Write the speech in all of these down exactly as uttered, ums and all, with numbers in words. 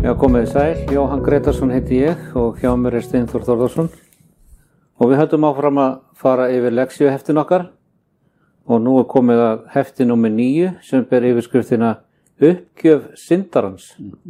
Já, komið sæl, Jóhann Gretarsson heiti ég og hjá mér er Steinþór Þórðarsson og við höldum áfram að fara yfir leksíuheftin okkar og nú er komið að hefti númer níu sem ber yfirskriftina Uppgjöf syndarans.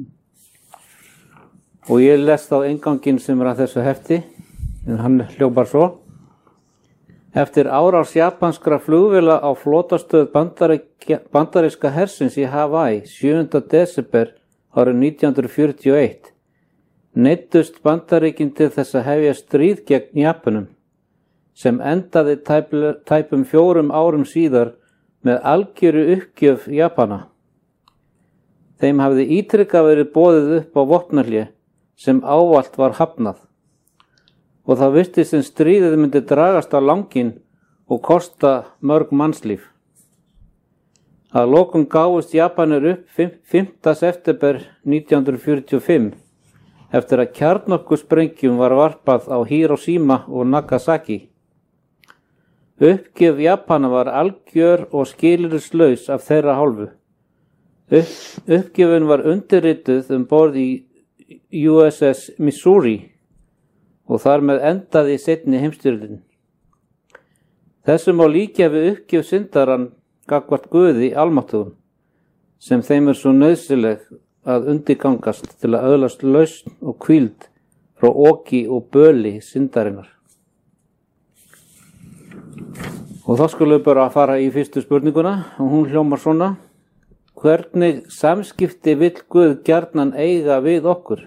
Og ég les þá einganginn sem er að þessu hefti, en hann hljópar svo. Eftir árás japanskra flugvéla á flotastöð bandaríska hersins í Hawaii sjöunda desember árið nítján hundruð fjörutíu og eitt neyddust Bandaríkin til þess að hefja stríð gegn Japanum sem endaði tæp, tæpum fjórum árum síðar með algjöru uppgjöf Japana. Þeim hafði ítrekað verið boðið upp á vopnahlé sem ávallt var hafnað og það virtist sem stríðið myndi dragast á langinn og kosta mörg mannslíf. Að lokum gáfust Japanir upp fimmta september nítján hundruð fjörutíu og fimm eftir að kjarnorkusprengjum var varpað á Hiroshima og Nagasaki. Uppgjöf Japana var algjör og skilyrðislaus af þeirra hálfu. Upp, uppgjöfin var undirrituð um borð í U S S Missouri og þar með endaði seinni heimsstyrjöldin. Þessu má líkja við uppgjöf syndaran gagnvart Guði almáttugum, sem þeim er svo nauðsynleg að undirgangast til að öðlast lausn og hvíld frá oki og böli syndarinnar. Og þá skulum við bara fara í fyrstu spurninguna og hún hljómar svona: hvernig samskipti vill Guð gjarnan eiga við okkur?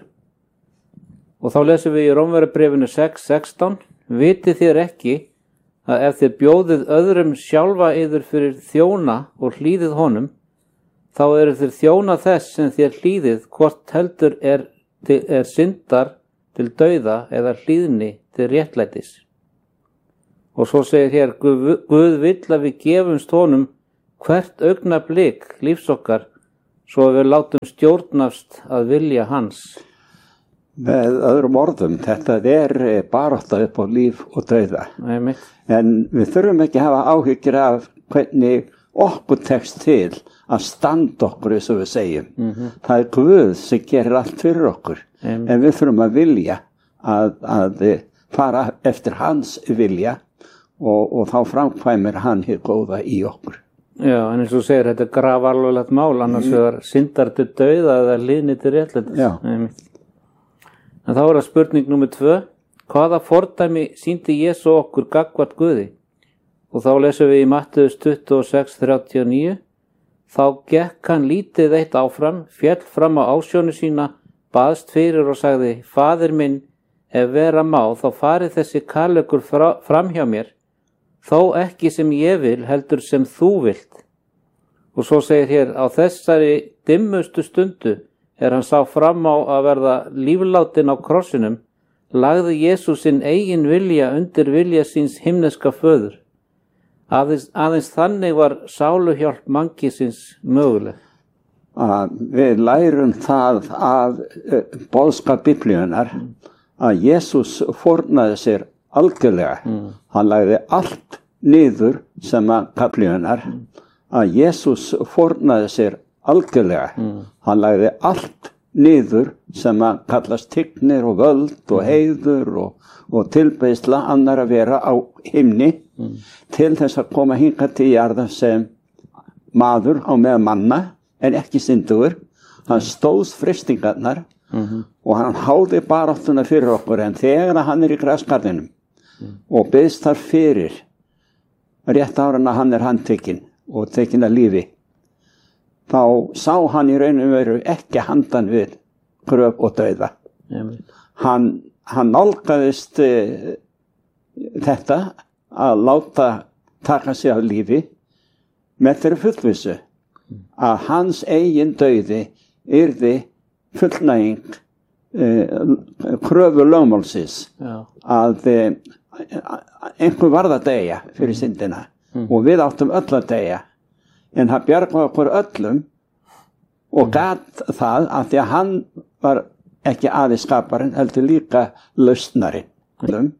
Og þá lesum við í Rómverjabréfinu sex sextán: vitið þér ekki að ef þið bjóðið öðrum sjálfa yður fyrir þjóna og hlýðið honum, þá eru þið þjóna þess sem þér hlýðið, hvort heldur er, er syndar til dauða eða hlýðni til réttlætis. Og svo segir hér, Guð, Guð vill að við gefumst honum hvert augnablik lífs okkar, svo við látum stjórnast að vilja hans. Með öðrum orðum, þetta er barátta upp á líf og dauða. Nei, en við þurfum ekki að hafa áhyggjur af hvernig okkur tekst til að standa okkur, eins og við segjum. Mm-hmm. Það er Guð sem gerir allt fyrir okkur. Nei, en við þurfum að vilja að, að fara eftir hans vilja og, og þá framkvæmir hann hér góða í okkur. Já, en eins og segir, þetta er grafalvarlegt mál, annars mm. vegar syndar til dauða eða hlýðni til réttlætis. Já. Nei, En þá er það spurning númer tvö. Hvaða fordæmi sýndi Jesú okkur gagnvart Guði? Og þá lesum við í Mattheus tuttugu og sex þrjátíu og níu. Þá gekk hann lítið eitt áfram, féll fram á ásjónu sína, baðst fyrir og sagði: Faðir minn, ef vera má, þá farið þessi kærleikur fram hjá mér, þó ekki sem ég vil, heldur sem þú vilt. Og svo segir hér, á þessari dimmustu stundu, er hann sá fram á að verða líflátin á krossinum, lagði Jesú sinn eigin vilja undir vilja síns himneska föður. Aðeins, aðeins þannig var sáluhjálp mannkisins möguleg. Að við lærum það af uh, boðskap Biblíunnar mm. að Jesús fórnaði sér algjörlega. Mm. Hann lagði allt niður sem að Biblíunnar mm. að Jesús fórnaði sér algjörlega. Mm. Hann lagði allt niður sem að kallast tignir og völd og heiður og, og tilbeiðsla annar að vera á himni mm. til þess að koma hingað til jarðar sem maður á með manna en ekki syndugur. Hann stóðst freistingarnar mm-hmm. og hann háði baráttuna fyrir okkur, en þegar hann er í grasgarðinum mm. og biðst þar fyrir rétt ára að hann er handtekinn og tekinn að lífi, þá sá hann í raun og veru ekki handan við gröf og dauða. Amen. Hann, hann nálgaðist uh, þetta að láta taka sig af lífi með þeirri fullvissu að hans eigin dauði yrði fullnæging uh, kröfu lögmálsins að uh, einhver varð að deyja fyrir syndina mm. og við áttum öll að deyja. En hann bjargaði okkur öllum og gat það að því að hann var ekki aðeins skaparinn, heldur líka lausnarinn.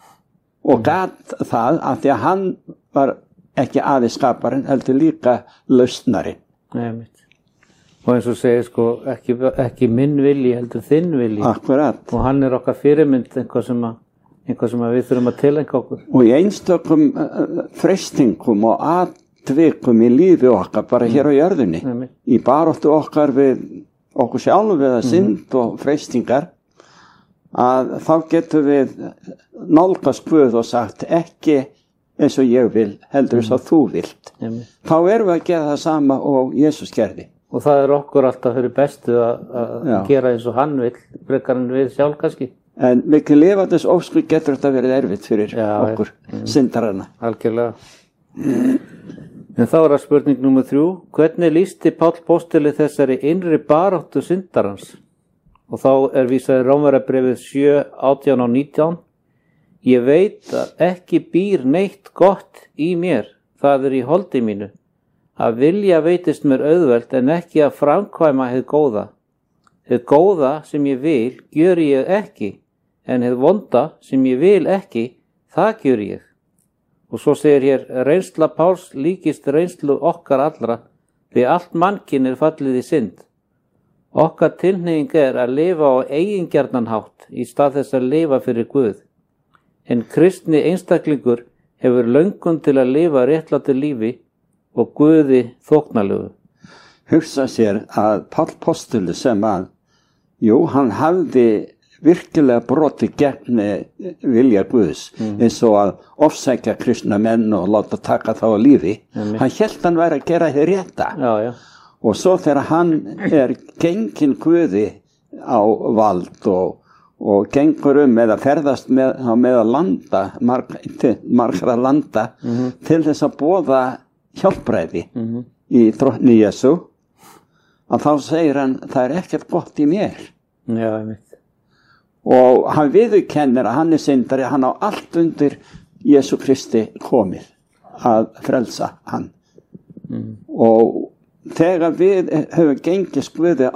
Og gat það að því að hann var ekki aðeins skaparinn, heldur líka lausnarinn. Nei, mitt. Og eins og segir sko, ekki, ekki minn vilji, heldur þinn vilji. Akkurat. Og hann er okkar fyrirmynd, einhvað sem, að, einhvað sem að við þurfum að tilengja okkur. Og í einstökum uh, freystingum og atvikum í lífi okkar, bara hér á jörðinni, Nei. í baráttu okkar við okkur sjálf við að synd og freystingar, að þá getum við nálgast Guð og sagt ekki eins og ég vil, heldur eins og þú vilt. Nei. Þá erum við að gera það sama og Jesús gerði. Og það er okkur alltaf fyrir bestu að, að gera eins og hann vil, frekar en við sjálf kannski. En mikið lifandis ósku getur þetta verið erfitt fyrir Já, okkur, mm. syndarana. Algjörlega. En þá er það spurning númer þrjú. Hvernig lýsti Páll postuli þessari innri baráttu syndarans? Og þá er vísaði Rómverjabréfið sjö, átján og nítján. Ég veit að ekki býr neitt gott í mér, það er í holdi mínu. Að vilja veitist mér auðvelt en ekki að framkvæma hið góða. Hið góða sem ég vil, gjöri ég ekki, en hið vonda sem ég vil ekki, það gjöri ég. Og svo segir hér, reynsla Páls líkist reynslu okkar allra, því allt mannkyn er fallið í synd. Okkar tilhneiging er að lifa á eigingjarnan hátt í stað þess að lifa fyrir Guð. En kristni einstaklingur hefur löngun til að lifa réttlátu lífi og Guði þóknalegu. Hugsa sér að Páll postuli sem að, jú, hann hafði virkilega broti gegn vilja Guðs, mm. eins og að ofsækja kristna menn og láta taka þá á lífi. Mm. Hann hélt hann væri að gera þið rétta. Já, já. Og svo þegar hann er genginn Guði á vald og, og gengur um eða ferðast með, með að landa, marg, til, margra landa, mm-hmm. til þess að boða hjálpræði mm-hmm. í drottni Jesú, að þá segir hann, það er ekkert gott í mér. Já, ég veit. Og hann viðurkennir að hann er syndari, hann á allt undir Jesú Kristi komið að frelsa hann. Mm. Og þegar við höfum gengist Guði